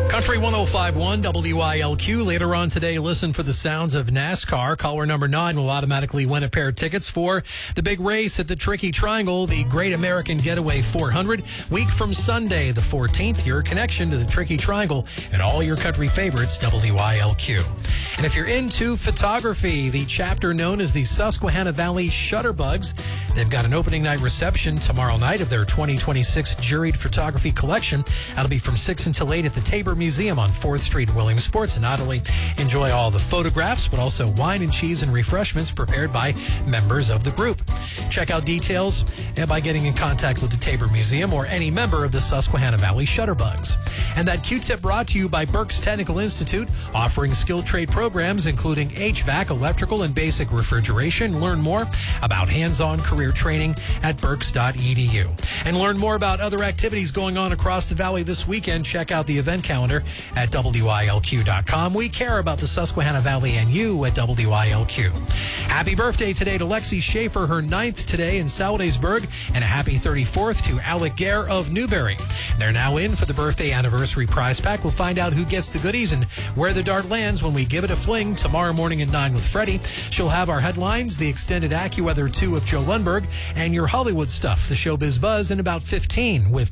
Country 105.1 WILQ. Later on today, listen for the sounds of NASCAR. Caller number 9 will automatically win a pair of tickets for the big race at the Tricky Triangle, the Great American Getaway 400. Week from Sunday, the 14th, your connection to the Tricky Triangle and all your country favorites, WILQ. And if you're into photography, the chapter known as the Susquehanna Valley Shutterbugs, they've got an opening night reception tomorrow night of their 2026 juried photography collection. That'll be from 6 until 8 at the Tabor Museum on 4th Street, Williamsport. And not only enjoy all the photographs, but also wine and cheese and refreshments prepared by members of the group. Check out details by getting in contact with the Tabor Museum or any member of the Susquehanna Valley Shutterbugs. And that Q-tip brought to you by Berks Technical Institute, offering skilled trade programs including HVAC, electrical, and basic refrigeration. Learn more about hands-on career training at berks.edu. And learn more about other activities going on across the valley this weekend. Check out the event calendar at WILQ.com. We care about the Susquehanna Valley and you at WILQ. Happy birthday today to Lexi Schaefer, her 9th today in Salwadesburg, and a happy 34th to Alec Gare of Newberry. They're now in for the birthday anniversary prize pack. We'll find out who gets the goodies and where the dart lands when we give it a fling tomorrow morning at 9 with Freddie. She'll have our headlines, the extended AccuWeather 2 of Joe Lundberg, and your Hollywood stuff, the Showbiz Buzz, in about 15 with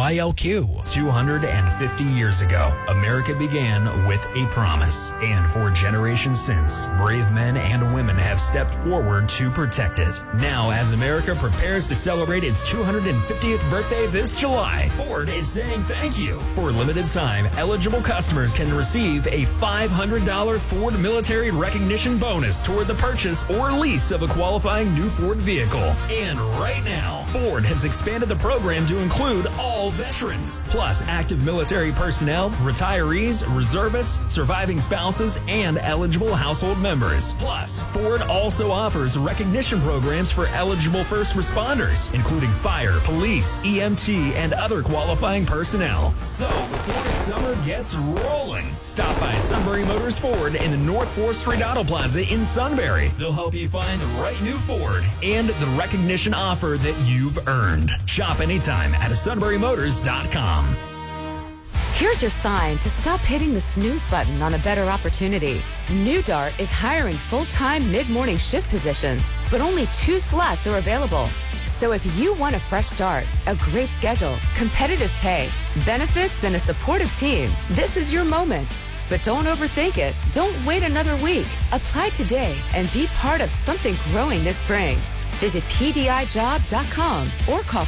WILQ. 250 years ago, America began with a promise, and for generations since, brave men and women have stepped forward to protect it. Now, as America prepares to celebrate its 250th birthday this July, Ford is saying thank you. For a limited time, eligible customers can receive a $500 Ford Military Recognition bonus toward the purchase or lease of a qualifying new Ford vehicle. And right now, Ford has expanded the program to include all veterans, plus active military personnel, retirees, reservists, surviving spouses, and eligible household members. Plus, Ford also offers recognition programs for eligible first responders, including fire, police, EMT, and other qualifying personnel. So, before summer gets rolling, stop by Sunbury Motors Ford in the North 4th Street Auto Plaza in Sunbury. They'll help you find the right new Ford and the recognition offer that you've earned. Shop anytime at sunburymotors.com. Here's your sign to stop hitting the snooze button on a better opportunity. New Dart is hiring full-time mid-morning shift positions, but only 2 slots are available. So if you want a fresh start, a great schedule, competitive pay, benefits, and a supportive team, this is your moment. But don't overthink it. Don't wait another week. Apply today and be part of something growing this spring. Visit PDIjob.com or call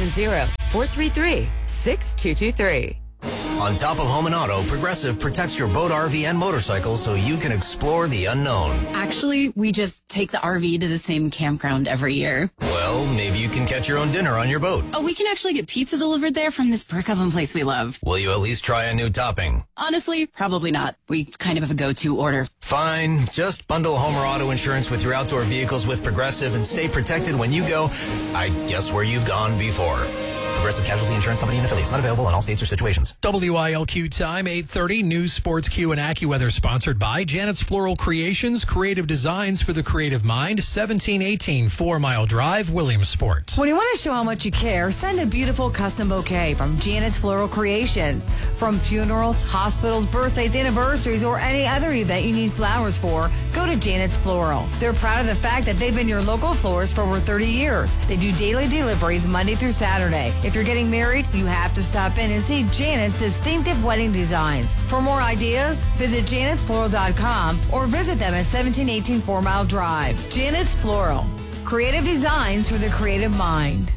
570-433-6223. On top of home and auto, Progressive protects your boat, RV, and motorcycle so you can explore the unknown. Actually, we just take the RV to the same campground every year. Well, maybe you can catch your own dinner on your boat. Oh, we can actually get pizza delivered there from this brick oven place we love. Will you at least try a new topping? Honestly, probably not. We kind of have a go-to order. Fine. Just bundle home or auto insurance with your outdoor vehicles with Progressive and stay protected when you go, I guess, where you've gone before. Progressive Casualty Insurance Company and affiliates. Not available in all states or situations. WILQ time, 8:30. News, Sports, Q, and AccuWeather sponsored by Janet's Floral Creations. Creative designs for the creative mind. 1718 4 Mile Drive, Williamsport. When you want to show how much you care, send a beautiful custom bouquet from Janet's Floral Creations. From funerals, hospitals, birthdays, anniversaries, or any other event you need flowers for, go to Janet's Floral. They're proud of the fact that they've been your local florist for over 30 years. They do daily deliveries Monday through Saturday. If you're getting married, you have to stop in and see Janet's distinctive wedding designs. For more ideas, visit janetsfloral.com or visit them at 1718 4 Mile Drive. Janet's Floral. Creative designs for the creative mind.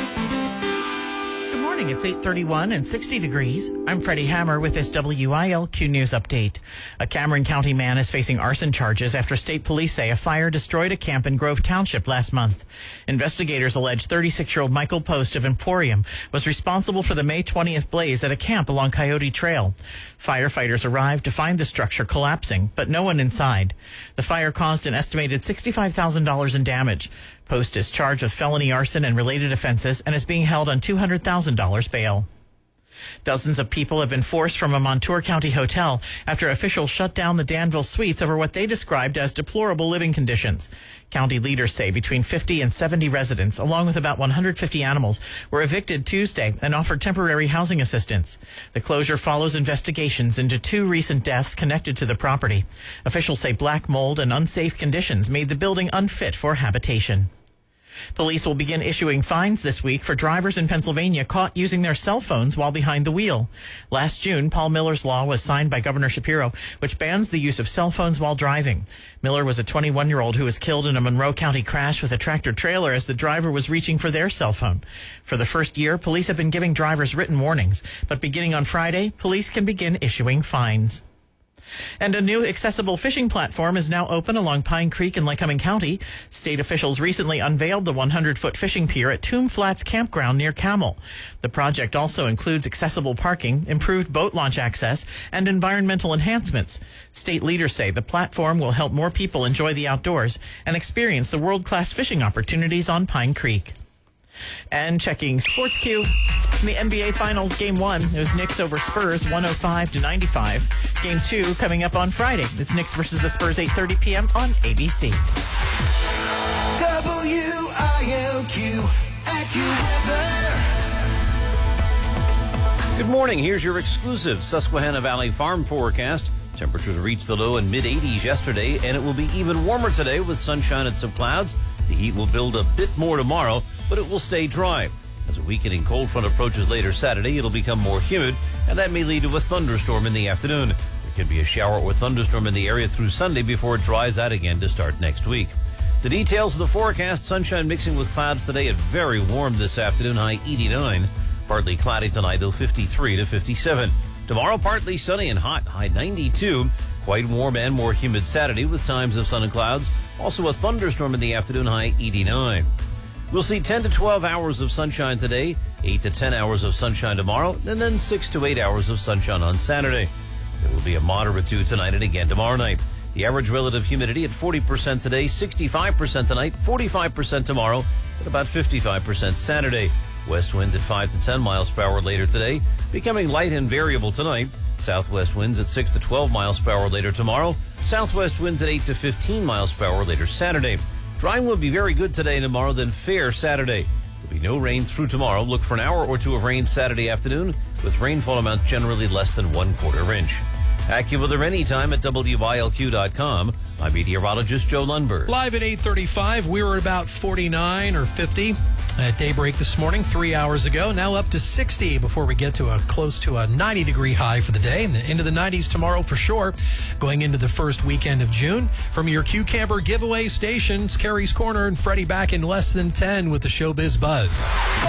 Good morning. It's 8:31 and 60 degrees. I'm Freddie Hammer with this WILQ News Update. A Cameron County man is facing arson charges after state police say a fire destroyed a camp in Grove Township last month. Investigators allege 36-year-old Michael Post of Emporium was responsible for the May 20th blaze at a camp along Coyote Trail. Firefighters arrived to find the structure collapsing, but no one inside. The fire caused an estimated $65,000 in damage. Post is charged with felony arson and related offenses and is being held on $200,000 bail. Dozens of people have been forced from a Montour County hotel after officials shut down the Danville Suites over what they described as deplorable living conditions. County leaders say between 50 and 70 residents, along with about 150 animals, were evicted Tuesday and offered temporary housing assistance. The closure follows investigations into 2 recent deaths connected to the property. Officials say black mold and unsafe conditions made the building unfit for habitation. Police will begin issuing fines this week for drivers in Pennsylvania caught using their cell phones while behind the wheel. Last June, Paul Miller's law was signed by Governor Shapiro, which bans the use of cell phones while driving. Miller was a 21-year-old who was killed in a Monroe County crash with a tractor trailer as the driver was reaching for their cell phone. For the first year, police have been giving drivers written warnings, but beginning on Friday, police can begin issuing fines. And a new accessible fishing platform is now open along Pine Creek in Lycoming County. State officials recently unveiled the 100-foot fishing pier at Tomb Flats Campground near Camel. The project also includes accessible parking, improved boat launch access, and environmental enhancements. State leaders say the platform will help more people enjoy the outdoors and experience the world-class fishing opportunities on Pine Creek. And checking Sports Q. In the NBA Finals, Game 1, it was Knicks over Spurs, 105-95. Game 2 coming up on Friday. It's Knicks versus the Spurs, 8:30 p.m. on ABC. WILQ AccuWeather. Good morning. Here's your exclusive Susquehanna Valley Farm forecast. Temperatures reached the low and mid-80s yesterday, and it will be even warmer today with sunshine and some clouds. The heat will build a bit more tomorrow, but it will stay dry. As a weakening cold front approaches later Saturday, it'll become more humid, and that may lead to a thunderstorm in the afternoon. There could be a shower or thunderstorm in the area through Sunday before it dries out again to start next week. The details of the forecast: sunshine mixing with clouds today at very warm this afternoon, high 89. Partly cloudy tonight, though 53 to 57. Tomorrow, partly sunny and hot, high 92. Quite warm and more humid Saturday with times of sun and clouds. Also a thunderstorm in the afternoon, high 89. We'll see 10 to 12 hours of sunshine today, 8 to 10 hours of sunshine tomorrow, and then 6 to 8 hours of sunshine on Saturday. There will be a moderate dew tonight and again tomorrow night. The average relative humidity at 40% today, 65% tonight, 45% tomorrow, and about 55% Saturday. West winds at 5 to 10 miles per hour later today, becoming light and variable tonight. Southwest winds at 6 to 12 miles per hour later tomorrow. Southwest winds at 8 to 15 miles per hour later Saturday. Drying will be very good today and tomorrow, then fair Saturday. There'll be no rain through tomorrow. Look for an hour or two of rain Saturday afternoon, with rainfall amounts generally less than 1/4 inch. AccuWeather anytime at WILQ.com. I'm meteorologist Joe Lundberg. Live at 8:35, we were about 49 or 50 at daybreak this morning, 3 hours ago. Now up to 60 before we get to close to a 90-degree high for the day. And into the 90s tomorrow for sure, going into the first weekend of June. From your Q Camper giveaway stations, Carrie's Corner and Freddie back in less than 10 with the Showbiz Buzz.